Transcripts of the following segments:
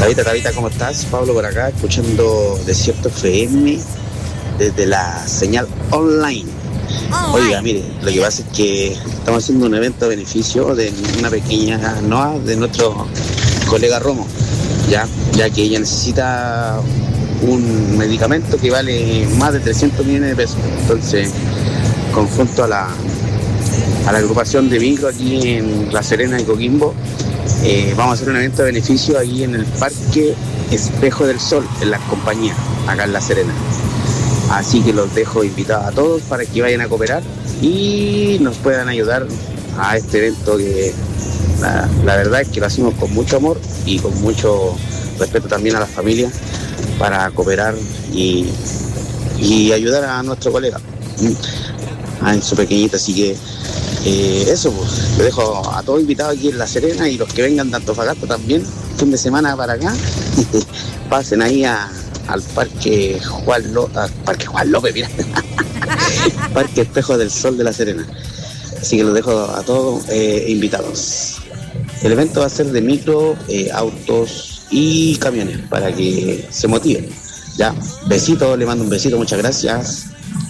Tabita, ¿cómo estás? Pablo por acá, escuchando Desierto FM desde la señal online. Oiga, mire, lo que pasa es que estamos haciendo un evento de beneficio de una pequeña NOA de nuestro colega Romo, ya que ella necesita un medicamento que vale más de 300 millones de pesos. Entonces, conjunto a la agrupación de micro aquí en La Serena y Coquimbo, vamos a hacer un evento de beneficio ahí en el Parque Espejo del Sol, en las compañías, acá en La Serena. Así que los dejo invitados a todos para que vayan a cooperar y nos puedan ayudar a este evento que la verdad es que lo hacemos con mucho amor y con mucho respeto también a las familias para cooperar y ayudar a nuestro colega en su pequeñita. Así que eso, pues, lo dejo a todos invitados aquí en La Serena y los que vengan de Antofagasta también, fin de semana para acá, pasen ahí al Parque Juan López, mira, Parque Espejo del Sol de La Serena. Así que los dejo a todos invitados. El evento va a ser de micro, autos y camiones para que se motiven. Ya, besito, le mando un besito, muchas gracias.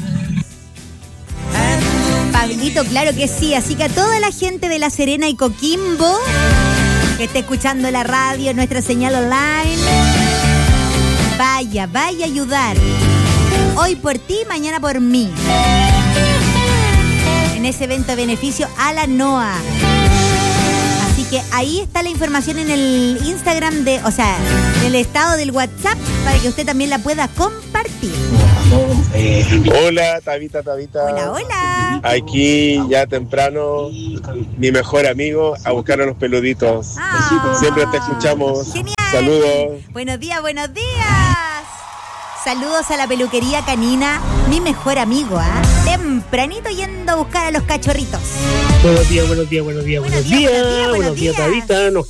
Pablito, claro que sí. Así que a toda la gente de La Serena y Coquimbo que esté escuchando la radio, nuestra señal online, vaya a ayudar. Hoy por ti, mañana por mí. En ese evento de beneficio a la NOA. Así que ahí está la información en el Instagram en el estado del WhatsApp para que usted también la pueda compartir. Hola, Tabita. Hola. Aquí ya temprano, mi mejor amigo a buscar a los peluditos. Siempre te escuchamos. Genial. Saludos. Buenos días. Saludos a la peluquería canina, mi mejor amigo, tempranito yendo a buscar a los cachorritos. Buenos días, Tabita.